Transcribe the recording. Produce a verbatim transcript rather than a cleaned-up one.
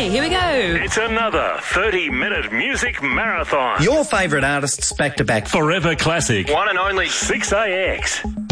Okay, here we go. It's another thirty-minute music marathon. Your favourite artists back to back. Forever Classic. One and only six A X.